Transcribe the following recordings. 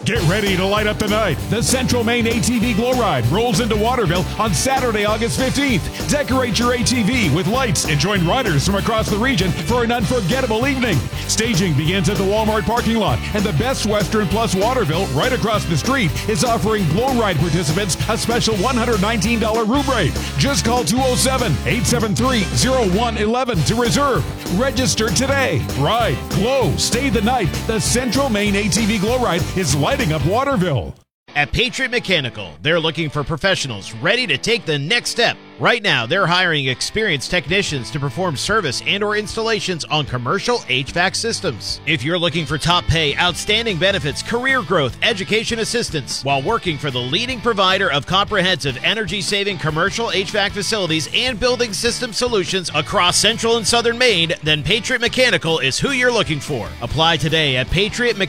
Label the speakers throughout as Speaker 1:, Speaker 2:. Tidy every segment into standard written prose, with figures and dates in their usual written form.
Speaker 1: Get ready to light up the night. The Central Maine ATV Glow Ride rolls into Waterville on Saturday, August 15th. Decorate your ATV with lights and join riders from across the region for an unforgettable evening. Staging begins at the Walmart parking lot, and the Best Western Plus Waterville, right across the street, is offering Glow Ride participants a special $119 room rate. Just call 207-873-0111 to reserve. Register today. Ride, glow, stay the night. The Central Maine ATV Glow Ride is lighting up Waterville.
Speaker 2: At Patriot Mechanical, they're looking for professionals ready to take the next step. Right now, they're hiring experienced technicians to perform service and or installations on commercial HVAC systems. If you're looking for top pay, outstanding benefits, career growth, education assistance, while working for the leading provider of comprehensive energy-saving commercial HVAC facilities and building system solutions across central and southern Maine, then Patriot Mechanical is who you're looking for. Apply today at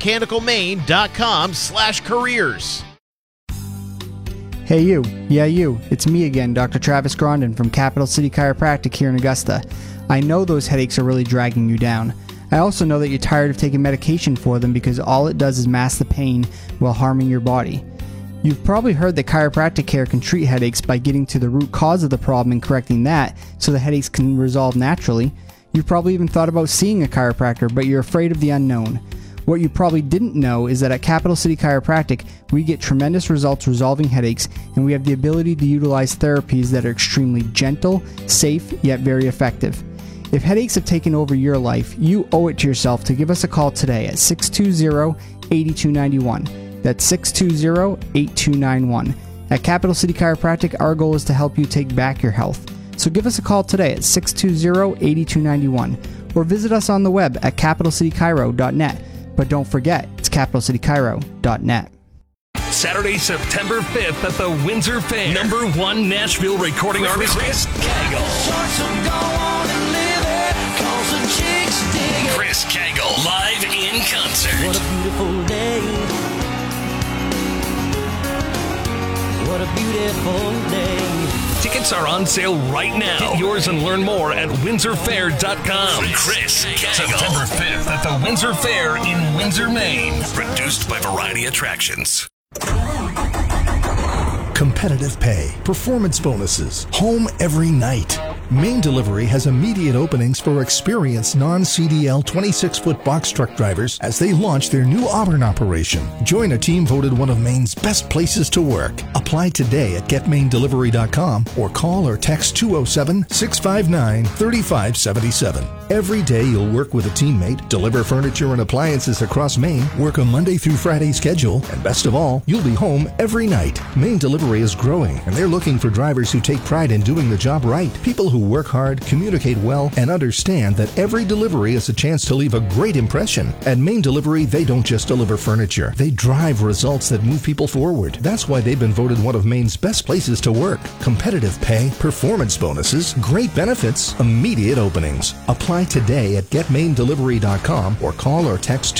Speaker 2: patriotmechanicalmaine.com/careers.
Speaker 3: Hey you, yeah you, it's me again, Dr. Travis Grondin from Capital City Chiropractic here in Augusta. I know those headaches are really dragging you down. I also know that you're tired of taking medication for them because all it does is mask the pain while harming your body. You've probably heard that chiropractic care can treat headaches by getting to the root cause of the problem and correcting that so the headaches can resolve naturally. You've probably even thought about seeing a chiropractor, but you're afraid of the unknown. What you probably didn't know is that at Capital City Chiropractic, we get tremendous results resolving headaches, and we have the ability to utilize therapies that are extremely gentle, safe, yet very effective. If headaches have taken over your life, you owe it to yourself to give us a call today at 620-8291. That's 620-8291. At Capital City Chiropractic, our goal is to help you take back your health. So give us a call today at 620-8291, or visit us on the web at capitalcitychiro.net. But don't forget, it's capitalcitychiro.net.
Speaker 4: Saturday, September 5th at the Windsor Fair. Number one Nashville recording artist, Chris Cagle. Chris Cagle, live in concert.
Speaker 5: What a beautiful day. What a beautiful day.
Speaker 4: Tickets are on sale right now. Get yours and learn more at windsorfair.com. Chris Cagle. September 5th at the Windsor Fair in Windsor, Maine. Produced by Variety Attractions.
Speaker 6: Competitive pay, performance bonuses, home every night. Maine Delivery has immediate openings for experienced non-CDL 26-foot box truck drivers as they launch their new Auburn operation. Join a team voted one of Maine's best places to work. Apply today at getmainedelivery.com or call or text 207-659-3577. Every day you'll work with a teammate, deliver furniture and appliances across Maine, work a Monday through Friday schedule, and best of all, you'll be home every night. Maine Delivery is growing, and they're looking for drivers who take pride in doing the job right. People who work hard, communicate well, and understand that every delivery is a chance to leave a great impression. At Maine Delivery, they don't just deliver furniture. They drive results that move people forward. That's why they've been voted one of Maine's best places to work. Competitive pay, performance bonuses, great benefits, immediate openings. Apply today at getmainedelivery.com or call or text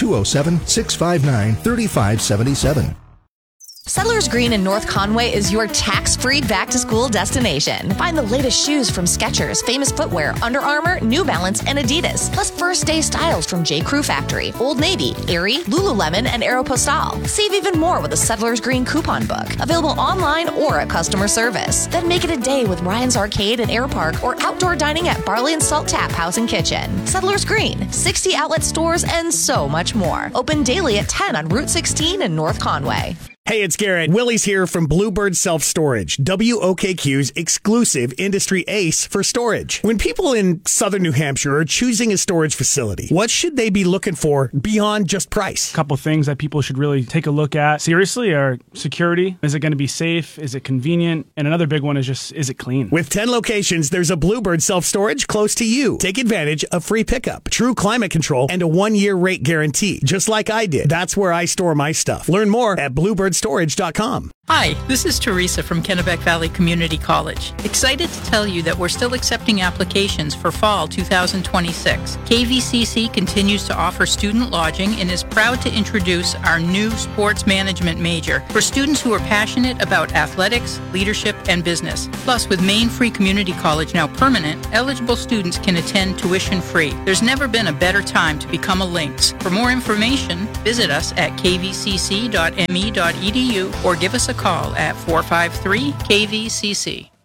Speaker 6: 207-659-3577.
Speaker 7: Settlers Green in North Conway is your tax-free back-to-school destination. Find the latest shoes from Skechers, Famous Footwear, Under Armour, New Balance, and Adidas. Plus first-day styles from J. Crew Factory, Old Navy, Aerie, Lululemon, and Aeropostale. Save even more with a Settlers Green coupon book. Available online or at customer service. Then make it a day with Ryan's Arcade and Air Park or outdoor dining at Barley and Salt Tap House and Kitchen. Settlers Green, 60 outlet stores, and so much more. Open daily at 10 on Route 16 in North Conway.
Speaker 8: Hey, it's Garrett. Willie's here from Bluebird Self Storage, WOKQ's exclusive industry ace for storage. When people in southern New Hampshire are choosing a storage facility, what should they be looking for beyond just price?
Speaker 9: A couple things that people should really take a look at seriously are security. Is it going to be safe? Is it convenient? And another big one is just, is it clean?
Speaker 8: With 10 locations, there's a Bluebird Self Storage close to you. Take advantage of free pickup, true climate control, and a 1-year rate guarantee. Just like I did. That's where I store my stuff. Learn more at bluebirdstorage.com.
Speaker 10: Hi, this is Teresa from Kennebec Valley Community College. Excited to tell you that we're still accepting applications for fall 2026. KVCC continues to offer student lodging and is proud to introduce our new sports management major for students who are passionate about athletics, leadership, and business. Plus, with Maine Free Community College now permanent, eligible students can attend tuition free. There's never been a better time to become a Lynx. For more information, visit us at kvcc.me.edu or give us a call at 453-KVCC.